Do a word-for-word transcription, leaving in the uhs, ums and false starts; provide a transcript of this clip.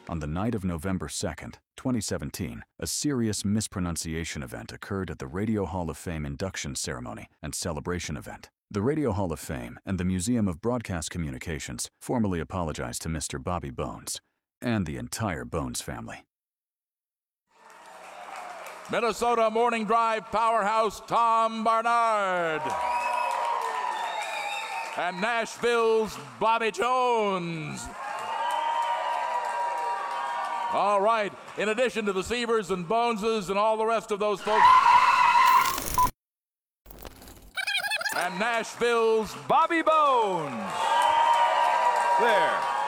On the night of November second, twenty seventeen, a serious mispronunciation event occurred at the Radio Hall of Fame induction ceremony and celebration event. The Radio Hall of Fame and the Museum of Broadcast Communications formally apologized to Mister Bobby Bones and the entire Bones family. Minnesota Morning Drive powerhouse Tom Barnard. And Nashville's Bobby Jones. All right, in addition to the Sievers and Boneses and all the rest of those folks. And Nashville's Bobby Bones. There.